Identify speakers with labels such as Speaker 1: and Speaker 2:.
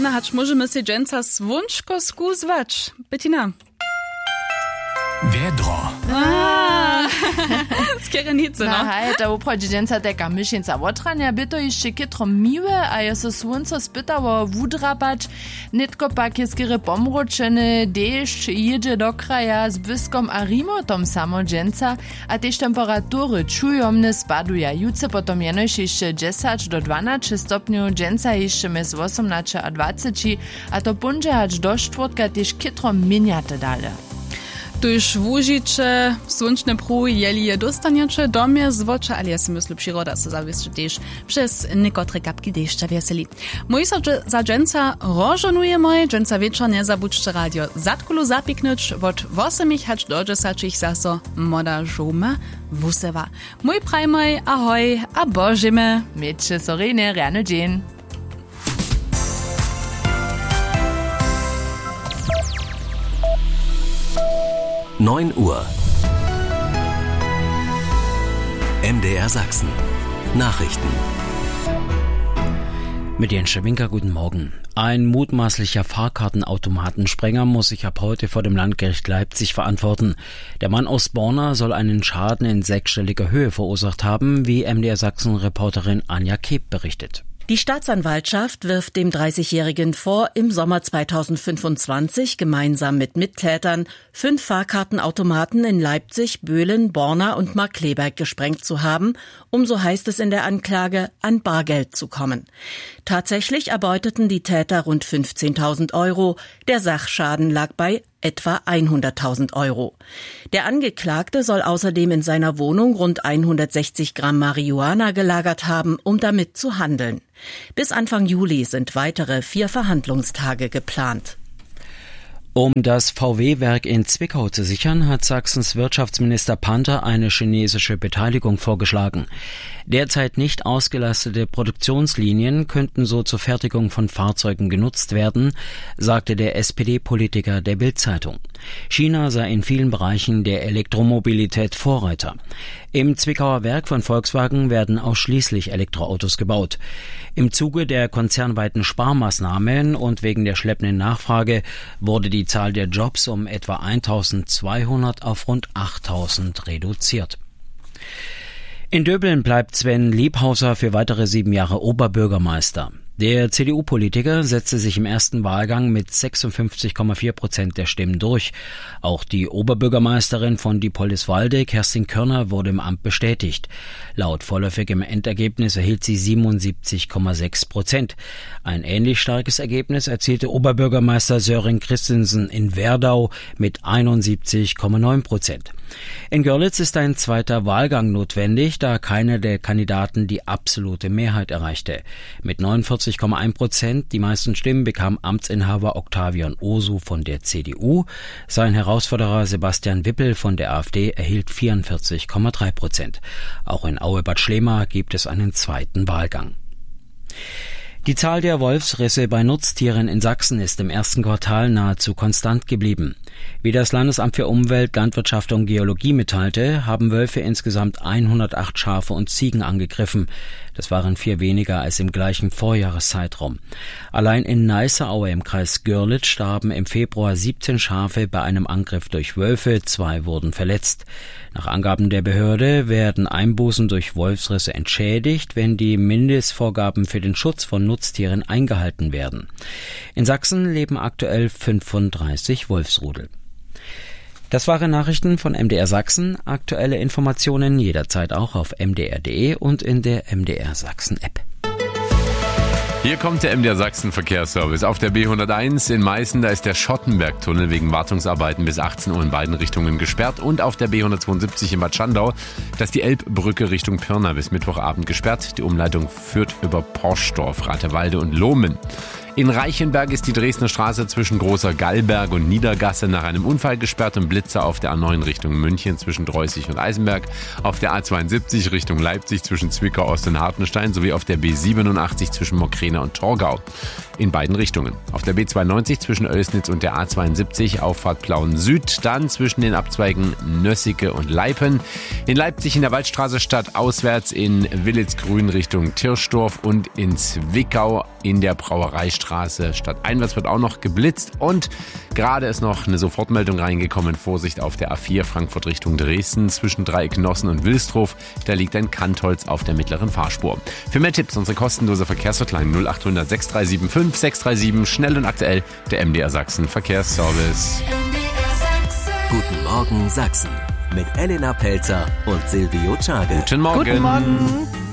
Speaker 1: Popodne hać możemy się dżęca swączko skuzwać. Bettina.
Speaker 2: Wiedro.
Speaker 1: Z kierenicy, no.
Speaker 3: Hej, to uprodzie dżęca taka myšenca otrania, by to jeszcze kitro miłe, a ja so słonco spytało wudrapać, nitko pak jest kiery pomroczeny, deszcz jedzie do kraja z błyskom a rimotom samo dżęca, a też temperatury czujomne spaduja. Jutce potom jenoś jeszcze 10 do 12 stopniów, dżęca jeszcze mes 18 a 20, a to punże hać do czwartka też kitro miniate dale.
Speaker 1: Tuż wóžiče, słonczne pruhy, jeli je dostaniecie domie z wocza, ale ja si myślę, przyroda se zawieszczy też przez niekotre kapki deszcza wieseli. Mój za dżęca rożonujemy, dżęca wieczor nie zabudźcie radio zatkulu zapiknąć, od 8 hać do 10 zaso moda żuma wusewa. Mój prajmoj, ahoj, a bożymy.
Speaker 3: Mieć sorine, rano dzień.
Speaker 2: 9 Uhr. MDR Sachsen. Nachrichten.
Speaker 4: Mit Jens Schewinker, guten Morgen. Ein mutmaßlicher Fahrkartenautomatensprenger muss sich ab heute vor dem Landgericht Leipzig verantworten. Der Mann aus Borna soll einen Schaden in 6-stelliger Höhe verursacht haben, wie MDR Sachsen-Reporterin Anja Keb berichtet.
Speaker 5: Die Staatsanwaltschaft wirft dem 30-Jährigen vor, im Sommer 2025 gemeinsam mit Mittätern 5 Fahrkartenautomaten in Leipzig, Böhlen, Borna und Markkleeberg gesprengt zu haben, um, so heißt es in der Anklage, an Bargeld zu kommen. Tatsächlich erbeuteten die Täter rund 15.000 Euro. Der Sachschaden lag bei etwa 100.000 Euro. Der Angeklagte soll außerdem in seiner Wohnung rund 160 Gramm Marihuana gelagert haben, um damit zu handeln. Bis Anfang Juli sind weitere 4 Verhandlungstage geplant.
Speaker 4: Um das VW-Werk in Zwickau zu sichern, hat Sachsens Wirtschaftsminister Panther eine chinesische Beteiligung vorgeschlagen. Derzeit nicht ausgelastete Produktionslinien könnten so zur Fertigung von Fahrzeugen genutzt werden, sagte der SPD-Politiker der Bild-Zeitung. China sei in vielen Bereichen der Elektromobilität Vorreiter. Im Zwickauer Werk von Volkswagen werden ausschließlich Elektroautos gebaut. Im Zuge der konzernweiten Sparmaßnahmen und wegen der schleppenden Nachfrage wurde die Zahl der Jobs um etwa 1.200 auf rund 8.000 reduziert. In Döbeln bleibt Sven Liebhauser für weitere 7 Jahre Oberbürgermeister. Der CDU-Politiker setzte sich im ersten Wahlgang mit 56,4% der Stimmen durch. Auch die Oberbürgermeisterin von Diepoldiswalde, Kerstin Körner, wurde im Amt bestätigt. Laut vorläufigem Endergebnis erhielt sie 77,6%. Ein ähnlich starkes Ergebnis erzielte Oberbürgermeister Sören Christensen in Werdau mit 71,9%. In Görlitz ist ein zweiter Wahlgang notwendig, da keiner der Kandidaten die absolute Mehrheit erreichte. Mit 49,1%, die meisten Stimmen, bekam Amtsinhaber Octavian Osu von der CDU. Sein Herausforderer Sebastian Wippel von der AfD erhielt 44,3%. Auch in Aue-Bad Schlema gibt es einen zweiten Wahlgang. Die Zahl der Wolfsrisse bei Nutztieren in Sachsen ist im ersten Quartal nahezu konstant geblieben. Wie das Landesamt für Umwelt, Landwirtschaft und Geologie mitteilte, haben Wölfe insgesamt 108 Schafe und Ziegen angegriffen. Das waren 4 weniger als im gleichen Vorjahreszeitraum. Allein in Neisseaue im Kreis Görlitz starben im Februar 17 Schafe bei einem Angriff durch Wölfe, 2 wurden verletzt. Nach Angaben der Behörde werden Einbußen durch Wolfsrisse entschädigt, wenn die Mindestvorgaben für den Schutz von Nutztieren eingehalten werden. In Sachsen leben aktuell 35 Wolfsrudel. Das waren Nachrichten von MDR Sachsen. Aktuelle Informationen jederzeit auch auf mdr.de und in der MDR Sachsen App.
Speaker 6: Hier kommt der MDR Sachsen Verkehrsservice. Auf der B101 in Meißen, da ist der Schottenbergtunnel wegen Wartungsarbeiten bis 18 Uhr in beiden Richtungen gesperrt. Und auf der B172 in Bad Schandau, da ist die Elbbrücke Richtung Pirna bis Mittwochabend gesperrt. Die Umleitung führt über Porsdorf, Ratewalde und Lohmen. In Reichenberg ist die Dresdner Straße zwischen Großer Gallberg und Niedergasse nach einem Unfall gesperrt und Blitzer auf der A9 Richtung München zwischen Dreußig und Eisenberg, auf der A72 Richtung Leipzig zwischen Zwickau, Ost und Hartenstein sowie auf der B87 zwischen Mokräne und Torgau in beiden Richtungen. Auf der B92 zwischen Oelsnitz und der A72 Auffahrt Plauen Süd, dann zwischen den Abzweigen Nössige und Leipen. In Leipzig in der Waldstraße stadtauswärts in Willitz-Grün Richtung Tirschdorf und in Zwickau in der Brauereistraße Straße stadteinwärts wird auch noch geblitzt und gerade ist noch eine Sofortmeldung reingekommen. Vorsicht auf der A4 Frankfurt Richtung Dresden zwischen Dreieck Nossen und Wilsdruf. Da liegt ein Kantholz auf der mittleren Fahrspur. Für mehr Tipps unsere kostenlose Verkehrshotline 0800 6375 637. Schnell und aktuell der MDR Sachsen Verkehrsservice.
Speaker 2: Guten Morgen Sachsen mit Elena Pelzer und Silvio Czagel.
Speaker 6: Guten Morgen.
Speaker 3: Guten Morgen.